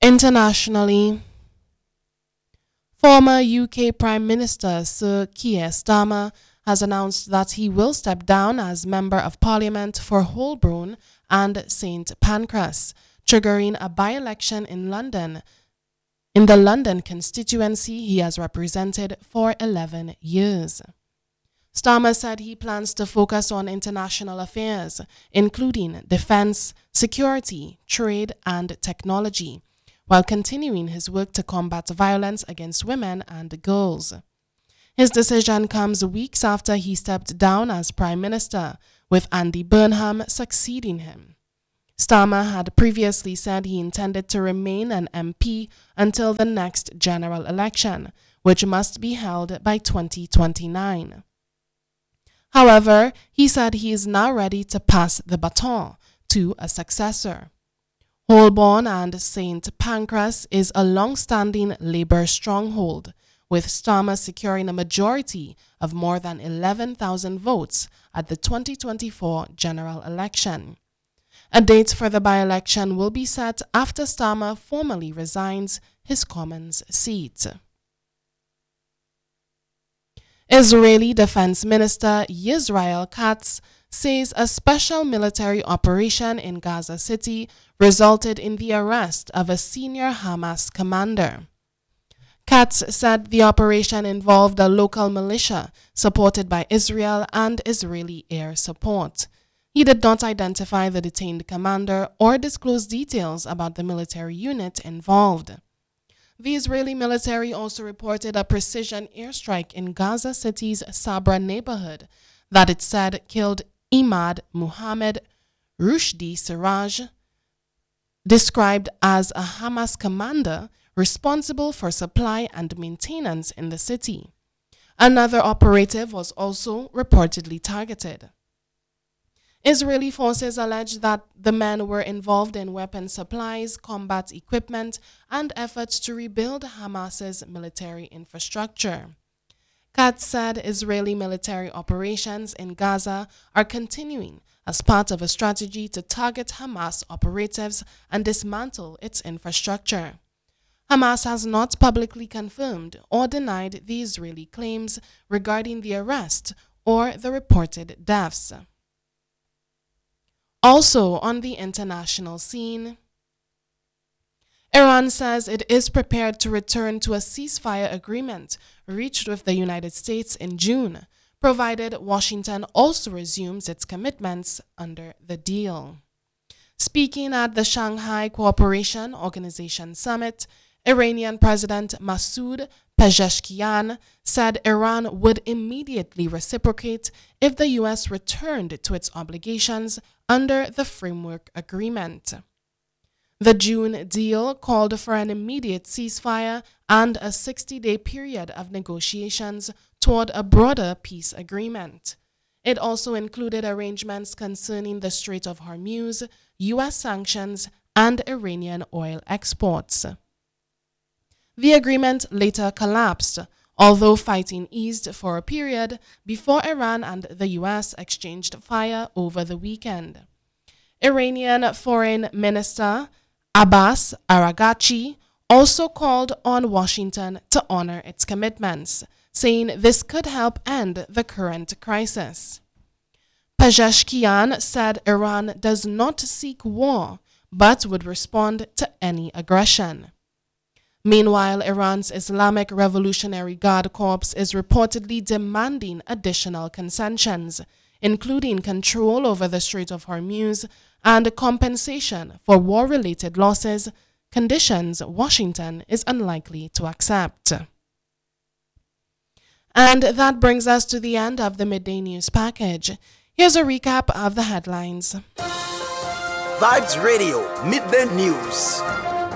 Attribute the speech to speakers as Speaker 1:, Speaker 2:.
Speaker 1: Internationally, former UK Prime Minister Sir Keir Starmer has announced that he will step down as Member of Parliament for Holborn and St Pancras, triggering a by-election in the London constituency he has represented for 11 years. Starmer said he plans to focus on international affairs, including defense, security, trade, and technology, while continuing his work to combat violence against women and girls. His decision comes weeks after he stepped down as Prime Minister, with Andy Burnham succeeding him. Starmer had previously said he intended to remain an MP until the next general election, which must be held by 2029. However, he said he is now ready to pass the baton to a successor. Holborn and St Pancras is a long-standing Labour stronghold, with Starmer securing a majority of more than 11,000 votes at the 2024 general election. A date for the by-election will be set after Starmer formally resigns his Commons seat. Israeli Defense Minister Yisrael Katz says a special military operation in Gaza City resulted in the arrest of a senior Hamas commander. Katz said the operation involved a local militia supported by Israel and Israeli air support. He did not identify the detained commander or disclose details about the military unit involved. The Israeli military also reported a precision airstrike in Gaza City's Sabra neighborhood that it said killed Imad Muhammad Rushdi Siraj, described as a Hamas commander responsible for supply and maintenance in the city. Another operative was also reportedly targeted. Israeli forces allege that the men were involved in weapon supplies, combat equipment, and efforts to rebuild Hamas's military infrastructure. Katz said Israeli military operations in Gaza are continuing as part of a strategy to target Hamas operatives and dismantle its infrastructure. Hamas has not publicly confirmed or denied the Israeli claims regarding the arrest or the reported deaths. Also on the international scene, Iran says it is prepared to return to a ceasefire agreement reached with the United States in June, provided Washington also resumes its commitments under the deal. Speaking at the Shanghai Cooperation Organization Summit, Iranian President Masoud Pezeshkian said Iran would immediately reciprocate if the U.S. returned to its obligations under the framework agreement. The June deal called for an immediate ceasefire and a 60-day period of negotiations toward a broader peace agreement. It also included arrangements concerning the Strait of Hormuz, U.S. sanctions, and Iranian oil exports. The agreement later collapsed, although fighting eased for a period before Iran and the U.S. exchanged fire over the weekend. Iranian Foreign Minister Abbas Araghchi also called on Washington to honor its commitments, saying this could help end the current crisis. Pezeshkian said Iran does not seek war, but would respond to any aggression. Meanwhile, Iran's Islamic Revolutionary Guard Corps is reportedly demanding additional concessions, including control over the Strait of Hormuz and compensation for war-related losses, conditions Washington is unlikely to accept. And that brings us to the end of the Midday News package. Here's a recap of the headlines.
Speaker 2: Vibes Radio Midday News.